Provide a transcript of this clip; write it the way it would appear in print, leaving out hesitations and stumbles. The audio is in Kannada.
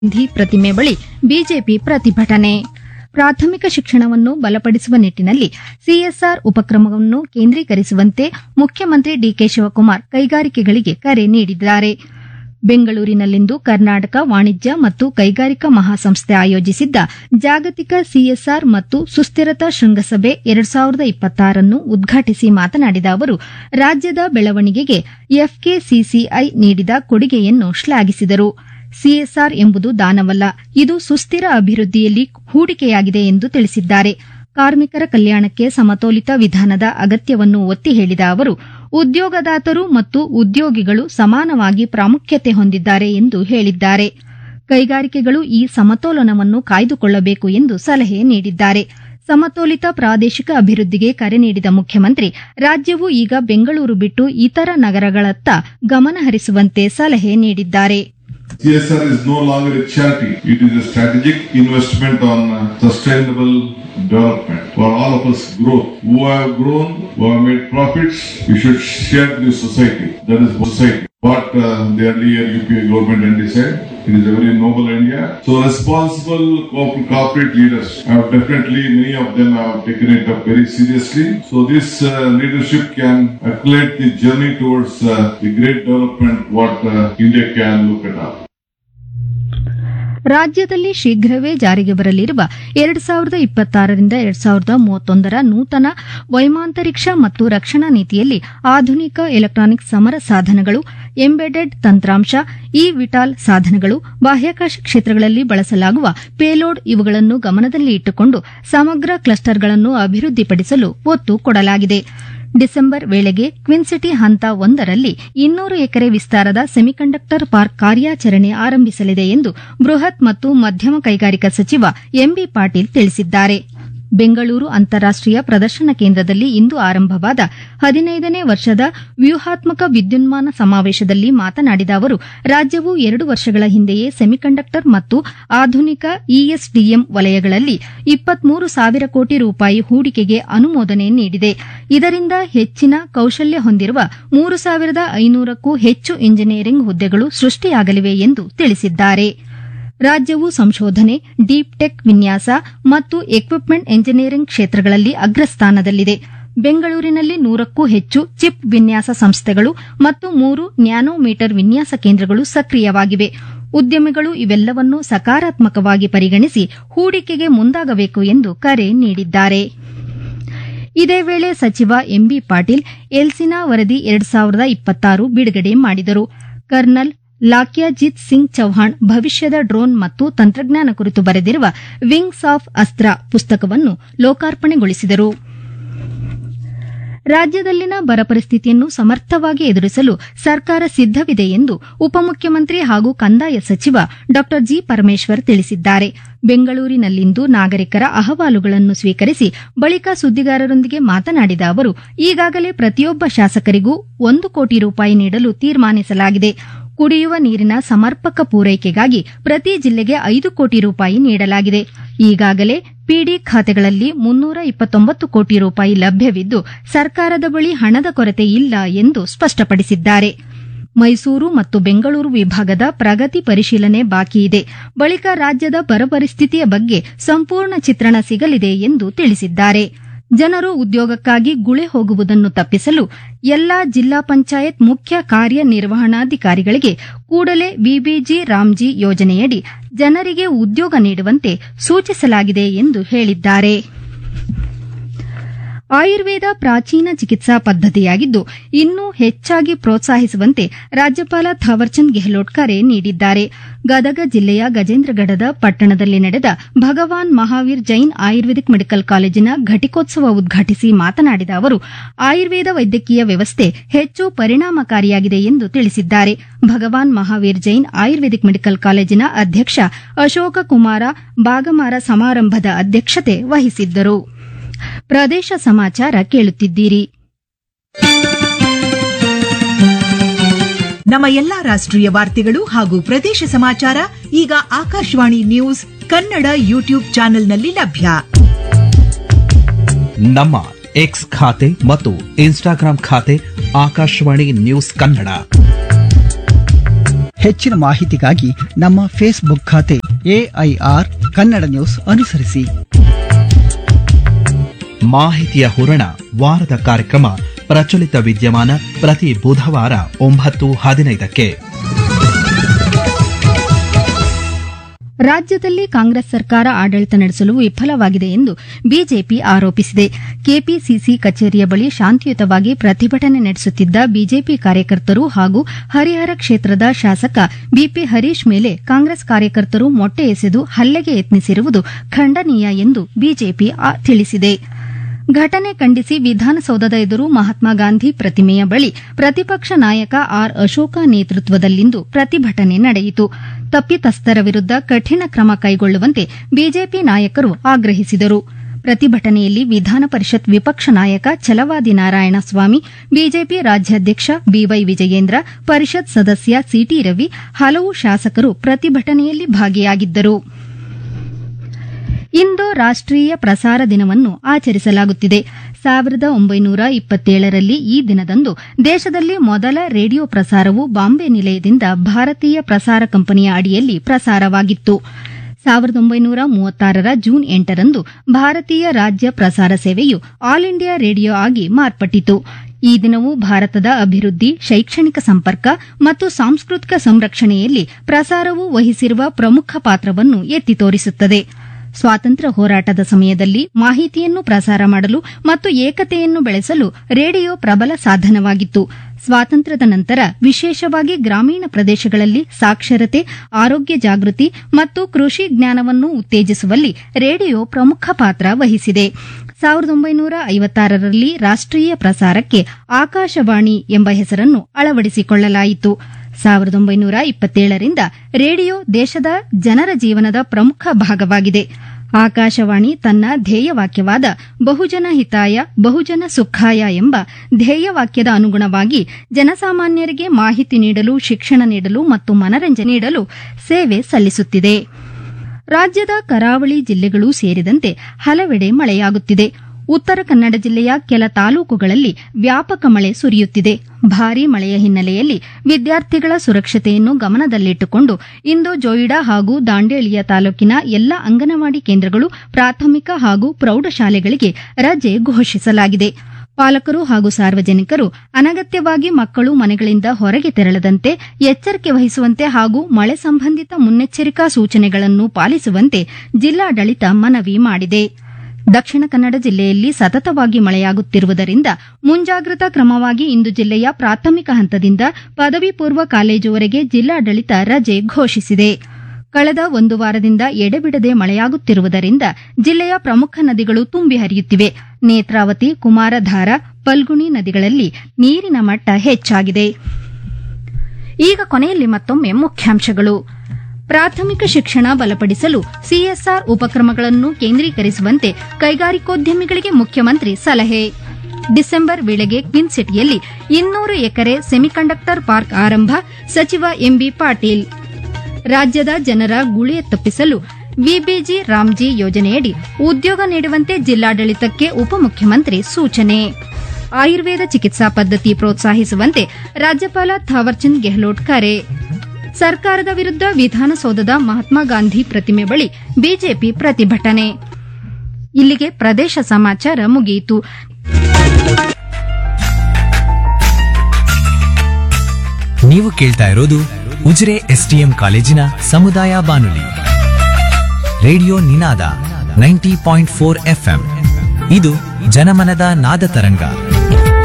ಗಾಂಧಿ ಪ್ರತಿಮೆ ಬಳಿ ಬಿಜೆಪಿ ಪ್ರತಿಭಟನೆ. ಪ್ರಾಥಮಿಕ ಶಿಕ್ಷಣವನ್ನು ಬಲಪಡಿಸುವ ನಿಟ್ಟಿನಲ್ಲಿ ಸಿಎಸ್ಆರ್ ಉಪಕ್ರಮವನ್ನು ಕೇಂದ್ರೀಕರಿಸುವಂತೆ ಮುಖ್ಯಮಂತ್ರಿ ಡಿಕೆ ಶಿವಕುಮಾರ್ ಕೈಗಾರಿಕೆಗಳಿಗೆ ಕರೆ ನೀಡಿದ್ದಾರೆ. ಬೆಂಗಳೂರಿನಲ್ಲಿಂದು ಕರ್ನಾಟಕ ವಾಣಿಜ್ಯ ಮತ್ತು ಕೈಗಾರಿಕಾ ಮಹಾಸಂಸ್ಥೆ ಆಯೋಜಿಸಿದ್ದ ಜಾಗತಿಕ ಸಿಎಸ್ಆರ್ ಮತ್ತು ಸುಸ್ಥಿರತಾ ಶೃಂಗಸಭೆ 2026 ಉದ್ಘಾಟಿಸಿ ಮಾತನಾಡಿದ ಅವರು, ರಾಜ್ಯದ ಬೆಳವಣಿಗೆಗೆ ಎಫ್ಕೆಸಿಸಿಐ ನೀಡಿದ ಕೊಡುಗೆಯನ್ನು ಶ್ಲಾಘಿಸಿದರು. ಸಿಎಸ್ಆರ್ ಎಂಬುದು ದಾನವಲ್ಲ, ಇದು ಸುಸ್ಥಿರ ಅಭಿವೃದ್ಧಿಯಲ್ಲಿ ಹೂಡಿಕೆಯಾಗಿದೆ ಎಂದು ತಿಳಿಸಿದ್ದಾರೆ. ಕಾರ್ಮಿಕರ ಕಲ್ಯಾಣಕ್ಕೆ ಸಮತೋಲಿತ ವಿಧಾನದ ಅಗತ್ಯವನ್ನು ಒತ್ತಿ ಹೇಳಿದ ಅವರು, ಉದ್ಯೋಗದಾತರು ಮತ್ತು ಉದ್ಯೋಗಿಗಳು ಸಮಾನವಾಗಿ ಪ್ರಾಮುಖ್ಯತೆ ಹೊಂದಿದ್ದಾರೆ ಎಂದು ಹೇಳಿದ್ದಾರೆ. ಕೈಗಾರಿಕೆಗಳು ಈ ಸಮತೋಲನವನ್ನು ಕಾಯ್ದುಕೊಳ್ಳಬೇಕು ಎಂದು ಸಲಹೆ ನೀಡಿದ್ದಾರೆ. ಸಮತೋಲಿತ ಪ್ರಾದೇಶಿಕ ಅಭಿವೃದ್ಧಿಗೆ ಕರೆ ನೀಡಿದ ಮುಖ್ಯಮಂತ್ರಿ, ರಾಜ್ಯವು ಈಗ ಬೆಂಗಳೂರು ಬಿಟ್ಟು ಇತರ ನಗರಗಳತ್ತ ಗಮನ ಹರಿಸುವಂತೆ ಸಲಹೆ ನೀಡಿದ್ದಾರೆ. CSR is no longer a charity. It is a strategic investment on sustainable development for all of us growth. Who have grown, who have made profits, we should share this society. That is society. What the earlier UPA government and said, it is a very noble India. So responsible corporate leaders have definitely, many of them have taken it up very seriously. So this leadership can accelerate the journey towards the great development what India can look at up. ರಾಜ್ಯದಲ್ಲಿ ಶೀಘ್ರವೇ ಜಾರಿಗೆ ಬರಲಿರುವ 2026ರಿಂದ 2031ರ ನೂತನ ವೈಮಾಂತರಿಕ್ಷ ಮತ್ತು ರಕ್ಷಣಾ ನೀತಿಯಲ್ಲಿ ಆಧುನಿಕ ಎಲೆಕ್ಟ್ರಾನಿಕ್ ಸಮರ ಸಾಧನಗಳು, ಎಂಬೆಡೆಡ್ ತಂತ್ರಾಂಶ, ಇ-ವಿಟಾಲ್ ಸಾಧನಗಳು, ಬಾಹ್ಯಾಕಾಶ ಕ್ಷೇತ್ರಗಳಲ್ಲಿ ಬಳಸಲಾಗುವ ಪೇಲೋಡ್ ಇವುಗಳನ್ನು ಗಮನದಲ್ಲಿ ಇಟ್ಟುಕೊಂಡು ಸಮಗ್ರ ಕ್ಲಸ್ಟರ್ಗಳನ್ನು ಅಭಿವೃದ್ಧಿಪಡಿಸಲು ಒತ್ತು ಕೊಡಲಾಗಿದೆ. ಡಿಸೆಂಬರ್ ವೇಳೆಗೆ ಕ್ವಿನ್ ಸಿಟಿ ಹಂತ 1ರಲ್ಲಿ 200 ಎಕರೆ ವಿಸ್ತಾರದ ಸೆಮಿಕಂಡಕ್ಟರ್ ಪಾರ್ಕ್ ಕಾರ್ಯಾಚರಣೆ ಆರಂಭಿಸಲಿದೆ ಎಂದು ಬೃಹತ್ ಮತ್ತು ಮಧ್ಯಮ ಕೈಗಾರಿಕಾ ಸಚಿವ ಎಂಬಿ ಪಾಟೀಲ್ ತಿಳಿಸಿದ್ದಾರೆ. ಬೆಂಗಳೂರು ಅಂತಾರಾಷ್ಟೀಯ ಪ್ರದರ್ಶನ ಕೇಂದ್ರದಲ್ಲಿ ಇಂದು ಆರಂಭವಾದ 15ನೇ ವರ್ಷದ ವ್ಯೂಹಾತ್ಮಕ ವಿದ್ಯುನ್ಮಾನ ಸಮಾವೇಶದಲ್ಲಿ ಮಾತನಾಡಿದ ಅವರು, ರಾಜ್ಯವು 2 ವರ್ಷಗಳ ಹಿಂದೆಯೇ ಸೆಮಿಕಂಡಕ್ಟರ್ ಮತ್ತು ಆಧುನಿಕ ಇಎಸ್ಡಿಎಂ ವಲಯಗಳಲ್ಲಿ 23,000 ಕೋಟಿ ರೂಪಾಯಿ ಹೂಡಿಕೆಗೆ ಅನುಮೋದನೆ ನೀಡಿದೆ. ಇದರಿಂದ ಹೆಚ್ಚಿನ ಕೌಶಲ್ಯ ಹೊಂದಿರುವ 3,500ಕ್ಕೂ ಹೆಚ್ಚು ಇಂಜಿನಿಯರಿಂಗ್ ಹುದ್ದೆಗಳು ಸೃಷ್ಟಿಯಾಗಲಿವೆ ಎಂದು ತಿಳಿಸಿದ್ದಾರೆ. ರಾಜ್ಯವು ಸಂಶೋಧನೆ, ಡೀಪ್ ಟೆಕ್ ವಿನ್ಯಾಸ ಮತ್ತು ಎಕ್ವಿಪ್ಮೆಂಟ್ ಎಂಜಿನಿಯರಿಂಗ್ ಕ್ಷೇತ್ರಗಳಲ್ಲಿ ಅಗ್ರಸ್ಥಾನದಲ್ಲಿದೆ. ಬೆಂಗಳೂರಿನಲ್ಲಿ 100ಕ್ಕೂ ಹೆಚ್ಚು ಚಿಪ್ ವಿನ್ಯಾಸ ಸಂಸ್ಥೆಗಳು ಮತ್ತು 3 ನ್ಯಾನೋಮೀಟರ್ ವಿನ್ಯಾಸ ಕೇಂದ್ರಗಳು ಸಕ್ರಿಯವಾಗಿವೆ. ಉದ್ಯಮಿಗಳು ಇವೆಲ್ಲವನ್ನೂ ಸಕಾರಾತ್ಮಕವಾಗಿ ಪರಿಗಣಿಸಿ ಹೂಡಿಕೆಗೆ ಮುಂದಾಗಬೇಕು ಎಂದು ಕರೆ ನೀಡಿದ್ದಾರೆ. ಇದೇ ವೇಳೆ ಸಚಿವ ಎಂಬಿ ಪಾಟೀಲ್ ಎಲ್ಸಿನಾ ವರದಿ 2026 ಬಿಡುಗಡೆ ಮಾಡಿದರು. ಕರ್ನಲ್ ಲಾಕ್ಯಾಜಿತ್ ಸಿಂಗ್ ಚೌಹಾಣ್ ಭವಿಷ್ಯದ ಡ್ರೋನ್ ಮತ್ತು ತಂತ್ರಜ್ಞಾನ ಕುರಿತು ಬರೆದಿರುವ ವಿಂಗ್ಸ್ ಆಫ್ ಅಸ್ತ್ರ ಪುಸ್ತಕವನ್ನು ಲೋಕಾರ್ಪಣೆಗೊಳಿಸಿದರು. ರಾಜ್ಯದಲ್ಲಿನ ಬರ ಪರಿಸ್ಥಿತಿಯನ್ನು ಸಮರ್ಥವಾಗಿ ಎದುರಿಸಲು ಸರ್ಕಾರ ಸಿದ್ದವಿದೆ ಎಂದು ಉಪಮುಖ್ಯಮಂತ್ರಿ ಹಾಗೂ ಕಂದಾಯ ಸಚಿವ ಡಾ ಜಿ ಪರಮೇಶ್ವರ್ ತಿಳಿಸಿದ್ದಾರೆ. ಬೆಂಗಳೂರಿನಲ್ಲಿಂದು ನಾಗರಿಕರ ಅಹವಾಲುಗಳನ್ನು ಸ್ವೀಕರಿಸಿ ಬಳಿಕ ಸುದ್ದಿಗಾರರೊಂದಿಗೆ ಮಾತನಾಡಿದ ಅವರು, ಈಗಾಗಲೇ ಪ್ರತಿಯೊಬ್ಬ ಶಾಸಕರಿಗೂ 1 ಕೋಟಿ ರೂಪಾಯಿ ನೀಡಲು ತೀರ್ಮಾನಿಸಲಾಗಿದೆ. ಕುಡಿಯುವ ನೀರಿನ ಸಮರ್ಪಕ ಪೂರೈಕೆಗಾಗಿ ಪ್ರತಿ ಜಿಲ್ಲೆಗೆ 5 ಕೋಟಿ ರೂಪಾಯಿ ನೀಡಲಾಗಿದೆ. ಈಗಾಗಲೇ ಪಿಡಿ ಖಾತೆಗಳಲ್ಲಿ 329 ಕೋಟಿ ರೂಪಾಯಿ ಲಭ್ಯವಿದ್ದು, ಸರ್ಕಾರದ ಬಳಿ ಹಣದ ಕೊರತೆ ಇಲ್ಲ ಎಂದು ಸ್ಪಷ್ಟಪಡಿಸಿದ್ದಾರೆ. ಮೈಸೂರು ಮತ್ತು ಬೆಂಗಳೂರು ವಿಭಾಗದ ಪ್ರಗತಿ ಪರಿಶೀಲನೆ ಬಾಕಿ ಇದೆ. ಬಳಿಕ ರಾಜ್ಯದ ಬರ ಪರಿಸ್ಥಿತಿಯ ಬಗ್ಗೆ ಸಂಪೂರ್ಣ ಚಿತ್ರಣ ಸಿಗಲಿದೆ ಎಂದು ತಿಳಿಸಿದ್ದಾರೆ. ಜನರು ಉದ್ಯೋಗಕ್ಕಾಗಿ ಗುಳೆ ಹೋಗುವುದನ್ನು ತಪ್ಪಿಸಲು ಎಲ್ಲಾ ಜಿಲ್ಲಾ ಪಂಚಾಯತ್ ಮುಖ್ಯ ಕಾರ್ಯನಿರ್ವಹಣಾಧಿಕಾರಿಗಳಿಗೆ ಕೂಡಲೇ ವಿಬಿಜಿ ರಾಮ್ಜಿ ಯೋಜನೆಯಡಿ ಜನರಿಗೆ ಉದ್ಯೋಗ ನೀಡುವಂತೆ ಸೂಚಿಸಲಾಗಿದೆ ಎಂದು ಹೇಳಿದ್ದಾರೆ. ಆಯುರ್ವೇದ ಪ್ರಾಚೀನ ಚಿಕಿತ್ಸಾ ಪದ್ದತಿಯಾಗಿದ್ದು, ಇನ್ನೂ ಹೆಚ್ಚಾಗಿ ಪ್ರೋತ್ಸಾಹಿಸುವಂತೆ ರಾಜ್ಯಪಾಲ ಥಾವರ್ಚಂದ್ ಗೆಹ್ಲೋಟ್ ಕರೆ ನೀಡಿದ್ದಾರೆ. ಗದಗ ಜಿಲ್ಲೆಯ ಗಜೇಂದ್ರಗಢದ ಪಟ್ಟಣದಲ್ಲಿ ನಡೆದ ಭಗವಾನ್ ಮಹಾವೀರ್ ಜೈನ್ ಆಯುರ್ವೇದಿಕ್ ಮೆಡಿಕಲ್ ಕಾಲೇಜಿನ ಘಟಿಕೋತ್ಸವ ಉದ್ಘಾಟಿಸಿ ಮಾತನಾಡಿದ ಅವರು, ಆಯುರ್ವೇದ ವೈದ್ಯಕೀಯ ವ್ಯವಸ್ಥೆ ಹೆಚ್ಚು ಪರಿಣಾಮಕಾರಿಯಾಗಿದೆ ಎಂದು ತಿಳಿಸಿದ್ದಾರೆ. ಭಗವಾನ್ ಮಹಾವೀರ್ ಜೈನ್ ಆಯುರ್ವೇದಿಕ್ ಮೆಡಿಕಲ್ ಕಾಲೇಜಿನ ಅಧ್ಯಕ್ಷ ಅಶೋಕ ಕುಮಾರ ಬಾಗಮಾರ ಸಮಾರಂಭದ ಅಧ್ಯಕ್ಷತೆ ವಹಿಸಿದ್ದರು. ಪ್ರದೇಶ ಸಮಾಚಾರ ಕೇಳುತ್ತಿದ್ದೀರಿ. ನಮ್ಮ ಎಲ್ಲಾ ರಾಷ್ಟ್ರೀಯ ವಾರ್ತೆಗಳು ಹಾಗೂ ಪ್ರದೇಶ ಸಮಾಚಾರ ಈಗ ಆಕಾಶವಾಣಿ ನ್ಯೂಸ್ ಕನ್ನಡ ಯೂಟ್ಯೂಬ್ ಚಾನೆಲ್ನಲ್ಲಿ ಲಭ್ಯ. ನಮ್ಮ ಎಕ್ಸ್ ಖಾತೆ ಮತ್ತು ಇನ್ಸ್ಟಾಗ್ರಾಂ ಖಾತೆ ಆಕಾಶವಾಣಿ ನ್ಯೂಸ್ ಕನ್ನಡ. ಹೆಚ್ಚಿನ ಮಾಹಿತಿಗಾಗಿ ನಮ್ಮ ಫೇಸ್ಬುಕ್ ಖಾತೆ AIR ಕನ್ನಡ ನ್ಯೂಸ್ ಅನುಸರಿಸಿ. ಮಾಹಿತಿಯ ಹೂರಣ ವಾರದ ಕಾರ್ಯಕ್ರಮ ಪ್ರಚಲಿತ ವಿದ್ಯಮಾನ ಪ್ರತಿ ಬುಧವಾರ 9:15ಕ್ಕೆ. ರಾಜ್ಯದಲ್ಲಿ ಕಾಂಗ್ರೆಸ್ ಸರ್ಕಾರ ಆಡಳಿತ ನಡೆಸಲು ವಿಫಲವಾಗಿದೆ ಎಂದು ಬಿಜೆಪಿ ಆರೋಪಿಸಿದೆ. ಕೆಪಿಸಿಸಿ ಕಚೇರಿಯ ಬಳಿ ಶಾಂತಿಯುತವಾಗಿ ಪ್ರತಿಭಟನೆ ನಡೆಸುತ್ತಿದ್ದ ಬಿಜೆಪಿ ಕಾರ್ಯಕರ್ತರು ಹಾಗೂ ಹರಿಹರ ಕ್ಷೇತ್ರದ ಶಾಸಕ ಬಿಪಿ ಹರೀಶ್ ಮೇಲೆ ಕಾಂಗ್ರೆಸ್ ಕಾರ್ಯಕರ್ತರು ಮೊಟ್ಟೆ ಎಸೆದು ಹಲ್ಲೆಗೆ ಯತ್ನಿಸಿರುವುದು ಖಂಡನೀಯ ಎಂದು ಬಿಜೆಪಿ ತಿಳಿಸಿದೆ. ಘಟನೆ ಖಂಡಿಸಿ ವಿಧಾನಸೌಧದ ಎದುರು ಮಹಾತ್ಮ ಗಾಂಧಿ ಪ್ರತಿಮೆಯ ಬಳಿ ಪ್ರತಿಪಕ್ಷ ನಾಯಕ ಆರ್ ಅಶೋಕ ನೇತೃತ್ವದಲ್ಲಿಂದು ಪ್ರತಿಭಟನೆ ನಡೆಯಿತು. ತಪ್ಪಿತಸ್ಥರ ವಿರುದ್ಧ ಕಠಿಣ ಕ್ರಮ ಕೈಗೊಳ್ಳುವಂತೆ ಬಿಜೆಪಿ ನಾಯಕರು ಆಗ್ರಹಿಸಿದರು. ಪ್ರತಿಭಟನೆಯಲ್ಲಿ ವಿಧಾನ ಪರಿಷತ್ ವಿಪಕ್ಷ ನಾಯಕ ಛಲವಾದಿ ನಾರಾಯಣಸ್ವಾಮಿ, ಬಿಜೆಪಿ ರಾಜ್ಯಾಧ್ಯಕ್ಷ ಬಿವೈ ವಿಜಯೇಂದ್ರ, ಪರಿಷತ್ ಸದಸ್ಯ ಸಿಟಿ ರವಿ, ಹಲವು ಶಾಸಕರು ಪ್ರತಿಭಟನೆಯಲ್ಲಿ ಭಾಗಿಯಾಗಿದ್ದರು. ಇಂದು ರಾಷ್ಟೀಯ ಪ್ರಸಾರ ದಿನವನ್ನು ಆಚರಿಸಲಾಗುತ್ತಿದೆ. 1927ರಲ್ಲಿ ಈ ದಿನದಂದು ದೇಶದಲ್ಲಿ ಮೊದಲ ರೇಡಿಯೋ ಪ್ರಸಾರವು ಬಾಂಬೆ ನಿಲಯದಿಂದ ಭಾರತೀಯ ಪ್ರಸಾರ ಕಂಪನಿಯ ಅಡಿಯಲ್ಲಿ ಪ್ರಸಾರವಾಗಿತ್ತು. 1936ರ ಜೂನ್ 8ರಂದು ಭಾರತೀಯ ರಾಜ್ಯ ಪ್ರಸಾರ ಸೇವೆಯು ಆಲ್ ಇಂಡಿಯಾ ರೇಡಿಯೋ ಆಗಿ ಮಾರ್ಪಟ್ಟಿತು. ಈ ದಿನವು ಭಾರತದ ಅಭಿವೃದ್ಧಿ, ಶೈಕ್ಷಣಿಕ ಸಂಪರ್ಕ ಮತ್ತು ಸಾಂಸ್ಕೃತಿಕ ಸಂರಕ್ಷಣೆಯಲ್ಲಿ ಪ್ರಸಾರವು ವಹಿಸಿರುವ ಪ್ರಮುಖ ಪಾತ್ರವನ್ನು ಎತ್ತಿ ತೋರಿಸುತ್ತದೆ. ಸ್ವಾತಂತ್ರ್ಯ ಹೋರಾಟದ ಸಮಯದಲ್ಲಿ ಮಾಹಿತಿಯನ್ನು ಪ್ರಸಾರ ಮಾಡಲು ಮತ್ತು ಏಕತೆಯನ್ನು ಬೆಳೆಸಲು ರೇಡಿಯೋ ಪ್ರಬಲ ಸಾಧನವಾಗಿತ್ತು. ಸ್ವಾತಂತ್ರ್ಯದ ನಂತರ ವಿಶೇಷವಾಗಿ ಗ್ರಾಮೀಣ ಪ್ರದೇಶಗಳಲ್ಲಿ ಸಾಕ್ಷರತೆ, ಆರೋಗ್ಯ ಜಾಗೃತಿ ಮತ್ತು ಕೃಷಿ ಜ್ಞಾನವನ್ನು ಉತ್ತೇಜಿಸುವಲ್ಲಿ ರೇಡಿಯೋ ಪ್ರಮುಖ ಪಾತ್ರ ವಹಿಸಿದೆ. 1956ರಲ್ಲಿ ರಾಷ್ಟೀಯ ಪ್ರಸಾರಕ್ಕೆ ಆಕಾಶವಾಣಿ ಎಂಬ ಹೆಸರನ್ನು ಅಳವಡಿಸಿಕೊಳ್ಳಲಾಯಿತು. 1927ರಿಂದ ರೇಡಿಯೋ ದೇಶದ ಜನರ ಜೀವನದ ಪ್ರಮುಖ ಭಾಗವಾಗಿದೆ. ಆಕಾಶವಾಣಿ ತನ್ನ ಧ್ಯೇಯವಾಕ್ಯವಾದ ಬಹುಜನ ಹಿತಾಯ ಬಹುಜನ ಸುಖಾಯ ಎಂಬ ಧ್ಯೇಯವಾಕ್ಯದ ಅನುಗುಣವಾಗಿ ಜನಸಾಮಾನ್ಯರಿಗೆ ಮಾಹಿತಿ ನೀಡಲು, ಶಿಕ್ಷಣ ನೀಡಲು ಮತ್ತು ಮನರಂಜನೆ ನೀಡಲು ಸೇವೆ ಸಲ್ಲಿಸುತ್ತಿದೆ. ರಾಜ್ಯದ ಕರಾವಳಿ ಜಿಲ್ಲೆಗಳು ಸೇರಿದಂತೆ ಹಲವೆಡೆ ಮಳೆಯಾಗುತ್ತಿದೆ. ಉತ್ತರ ಕನ್ನಡ ಜಿಲ್ಲೆಯ ಕೆಲ ತಾಲೂಕುಗಳಲ್ಲಿ ವ್ಯಾಪಕ ಮಳೆ ಸುರಿಯುತ್ತಿದೆ. ಭಾರೀ ಮಳೆಯ ಹಿನ್ನೆಲೆಯಲ್ಲಿ ವಿದ್ಯಾರ್ಥಿಗಳ ಸುರಕ್ಷತೆಯನ್ನು ಗಮನದಲ್ಲಿಟ್ಟುಕೊಂಡು ಇಂದು ಜೋಯಿಡಾ ಹಾಗೂ ದಾಂಡೇಲಿಯ ತಾಲೂಕಿನ ಎಲ್ಲ ಅಂಗನವಾಡಿ ಕೇಂದ್ರಗಳು, ಪ್ರಾಥಮಿಕ ಹಾಗೂ ಪ್ರೌಢಶಾಲೆಗಳಿಗೆ ರಜೆ ಘೋಷಿಸಲಾಗಿದೆ. ಪಾಲಕರು ಹಾಗೂ ಸಾರ್ವಜನಿಕರು ಅನಗತ್ಯವಾಗಿ ಮಕ್ಕಳು ಮನೆಗಳಿಂದ ಹೊರಗೆ ತೆರಳದಂತೆ ಎಚ್ಚರಿಕೆ ವಹಿಸುವಂತೆ ಹಾಗೂ ಮಳೆ ಸಂಬಂಧಿತ ಮುನ್ನೆಚ್ಚರಿಕಾ ಸೂಚನೆಗಳನ್ನು ಪಾಲಿಸುವಂತೆ ಜಿಲ್ಲಾಡಳಿತ ಮನವಿ ಮಾಡಿದೆ. ದಕ್ಷಿಣ ಕನ್ನಡ ಜಿಲ್ಲೆಯಲ್ಲಿ ಸತತವಾಗಿ ಮಳೆಯಾಗುತ್ತಿರುವುದರಿಂದ ಮುಂಜಾಗ್ರತಾ ಕ್ರಮವಾಗಿ ಇಂದು ಜಿಲ್ಲೆಯ ಪ್ರಾಥಮಿಕ ಹಂತದಿಂದ ಪದವಿ ಪೂರ್ವ ಕಾಲೇಜುವರೆಗೆ ಜಿಲ್ಲಾಡಳಿತ ರಜೆ ಘೋಷಿಸಿದೆ. ಕಳೆದ ಒಂದು ವಾರದಿಂದ ಎಡೆಬಿಡದೆ ಮಳೆಯಾಗುತ್ತಿರುವುದರಿಂದ ಜಿಲ್ಲೆಯ ಪ್ರಮುಖ ನದಿಗಳು ತುಂಬಿ ಹರಿಯುತ್ತಿವೆ. ನೇತ್ರಾವತಿ, ಕುಮಾರಧಾರ, ಪಲ್ಗುಣಿ ನದಿಗಳಲ್ಲಿ ನೀರಿನ ಮಟ್ಟ ಹೆಚ್ಚಾಗಿದೆ. ಈಗ ಕೊನೆಯಲ್ಲಿ ಮತ್ತೊಮ್ಮೆ ಮುಖ್ಯಾಂಶಗಳು. ಪ್ರಾಥಮಿಕ ಶಿಕ್ಷಣ ಬಲಪಡಿಸಲು ಸಿಎಸ್ಆರ್ ಉಪಕ್ರಮಗಳನ್ನು ಕೇಂದ್ರೀಕರಿಸುವಂತೆ ಕೈಗಾರಿಕೋದ್ಯಮಿಗಳಿಗೆ ಮುಖ್ಯಮಂತ್ರಿ ಸಲಹೆ. ಡಿಸೆಂಬರ್ ವೇಳೆಗೆ ಕ್ವೀನ್ ಸಿಟಿಯಲ್ಲಿ 200 ಎಕರೆ ಸೆಮಿಕಂಡಕ್ಟರ್ ಪಾರ್ಕ್ ಆರಂಭ, ಸಚಿವ ಎಂಬಿ ಪಾಟೀಲ್. ರಾಜ್ಯದ ಜನರ ಗುಳಿಯ ತಪ್ಪಿಸಲು ವಿಬಿಜಿ ರಾಮ್ಜಿ ಯೋಜನೆಯಡಿ ಉದ್ಯೋಗ ನೀಡುವಂತೆ ಜಿಲ್ಲಾಡಳಿತಕ್ಕೆ ಉಪಮುಖ್ಯಮಂತ್ರಿ ಸೂಚನೆ. ಆಯುರ್ವೇದ ಚಿಕಿತ್ಸಾ ಪದ್ಧತಿ ಪ್ರೋತ್ಸಾಹಿಸುವಂತೆ ರಾಜ್ಯಪಾಲ ಥಾವರ್ಚಂದ್ ಗೆಹ್ಲೋಟ್ ಕರೆ. ಸರ್ಕಾರದ ವಿರುದ್ಧ ವಿಧಾನಸೌಧದ ಮಹಾತ್ಮ ಗಾಂಧಿ ಪ್ರತಿಮೆ ಬಳಿ ಬಿಜೆಪಿ ಪ್ರತಿಭಟನೆ. ಇಲ್ಲಿಗೆ ಪ್ರದೇಶ ಸಮಾಚಾರ ಮುಗಿಯಿತು. ನೀವು ಕೇಳ್ತಾ ಇರೋದು ಉಜಿರೆ ಎಸ್ಟಿಎಂ ಕಾಲೇಜಿನ ಸಮುದಾಯ ಬಾನುಲಿ ರೇಡಿಯೋ ನಿನಾದ 90.4 FM. ಇದು ಜನಮನದ ನಾದ ತರಂಗ.